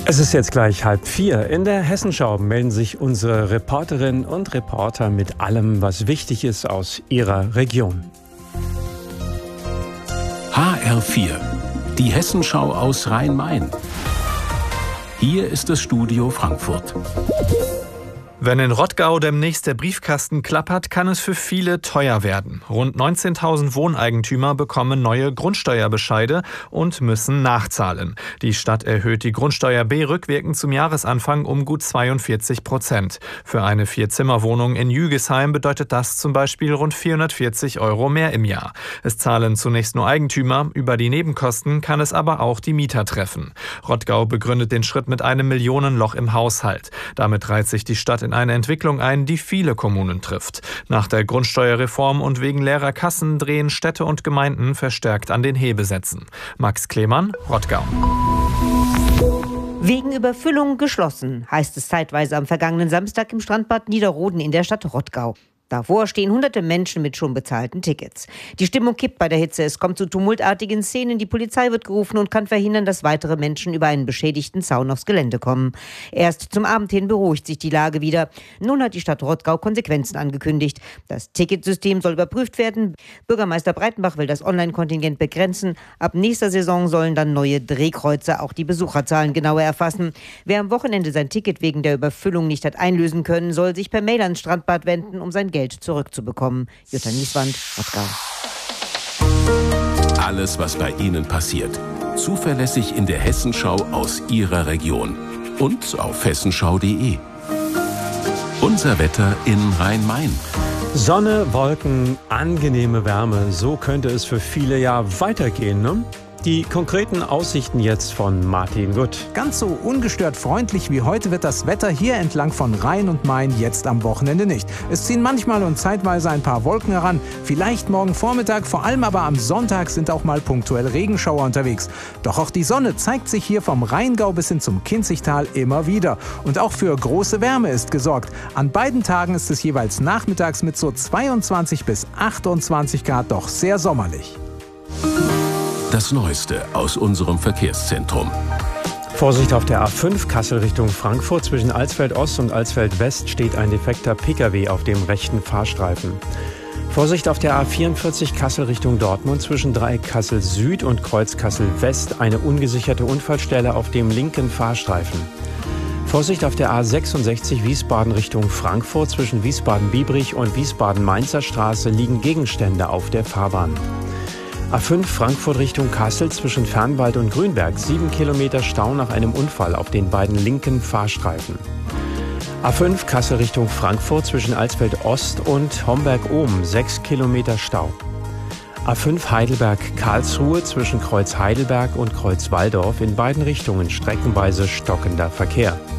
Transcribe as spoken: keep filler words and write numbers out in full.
Es ist jetzt gleich halb vier. In der Hessenschau melden sich unsere Reporterinnen und Reporter mit allem, was wichtig ist aus ihrer Region. H R vier, die Hessenschau aus Rhein-Main. Hier ist das Studio Frankfurt. Wenn in Rottgau demnächst der Briefkasten klappert, kann es für viele teuer werden. Rund neunzehntausend Wohneigentümer bekommen neue Grundsteuerbescheide und müssen nachzahlen. Die Stadt erhöht die Grundsteuer B rückwirkend zum Jahresanfang um gut zweiundvierzig Prozent. Für eine Vier-Zimmer-Wohnung in Jügesheim bedeutet das zum Beispiel rund vierhundertvierzig Euro mehr im Jahr. Es zahlen zunächst nur Eigentümer, über die Nebenkosten kann es aber auch die Mieter treffen. Rottgau begründet den Schritt mit einem Millionenloch im Haushalt. Damit reiht sich die Stadt in eine Entwicklung ein, die viele Kommunen trifft. Nach der Grundsteuerreform und wegen leerer Kassen drehen Städte und Gemeinden verstärkt an den Hebesätzen. Max Klemann, Rottgau. Wegen Überfüllung geschlossen, heißt es zeitweise am vergangenen Samstag im Strandbad Niederroden in der Stadt Rottgau. Davor stehen hunderte Menschen mit schon bezahlten Tickets. Die Stimmung kippt bei der Hitze. Es kommt zu tumultartigen Szenen. Die Polizei wird gerufen und kann verhindern, dass weitere Menschen über einen beschädigten Zaun aufs Gelände kommen. Erst zum Abend hin beruhigt sich die Lage wieder. Nun hat die Stadt Rottgau Konsequenzen angekündigt. Das Ticketsystem soll überprüft werden. Bürgermeister Breitenbach will das Online-Kontingent begrenzen. Ab nächster Saison sollen dann neue Drehkreuze auch die Besucherzahlen genauer erfassen. Wer am Wochenende sein Ticket wegen der Überfüllung nicht hat einlösen können, soll sich per Mail ans Strandbad wenden, um sein Geld zurückzubekommen. Jutta Nieswand, Rottgau. Alles, was bei Ihnen passiert, zuverlässig in der Hessenschau aus Ihrer Region und auf hessenschau punkt de. Unser Wetter in Rhein-Main. Sonne, Wolken, angenehme Wärme. So könnte es für viele ja weitergehen, ne? Die konkreten Aussichten jetzt von Martin Gutt. Ganz so ungestört freundlich wie heute wird das Wetter hier entlang von Rhein und Main jetzt am Wochenende nicht. Es ziehen manchmal und zeitweise ein paar Wolken heran. Vielleicht morgen Vormittag, vor allem aber am Sonntag sind auch mal punktuell Regenschauer unterwegs. Doch auch die Sonne zeigt sich hier vom Rheingau bis hin zum Kinzigtal immer wieder. Und auch für große Wärme ist gesorgt. An beiden Tagen ist es jeweils nachmittags mit so zweiundzwanzig bis achtundzwanzig Grad doch sehr sommerlich. Das Neueste aus unserem Verkehrszentrum. Vorsicht auf der A fünf Kassel Richtung Frankfurt. Zwischen Alsfeld Ost und Alsfeld West steht ein defekter Pkw auf dem rechten Fahrstreifen. Vorsicht auf der A vierundvierzig Kassel Richtung Dortmund. Zwischen Dreieck Kassel Süd und Kreuz Kassel West eine ungesicherte Unfallstelle auf dem linken Fahrstreifen. Vorsicht auf der A sechsundsechzig Wiesbaden Richtung Frankfurt. Zwischen Wiesbaden-Biebrich und Wiesbaden-Mainzer Straße liegen Gegenstände auf der Fahrbahn. A fünf Frankfurt Richtung Kassel zwischen Fernwald und Grünberg. Sieben Kilometer Stau nach einem Unfall auf den beiden linken Fahrstreifen. A fünf Kassel Richtung Frankfurt zwischen Alsfeld Ost und Homberg-Ohm. Sechs Kilometer Stau. A fünf Heidelberg-Karlsruhe zwischen Kreuz Heidelberg und Kreuz Walldorf in beiden Richtungen streckenweise stockender Verkehr.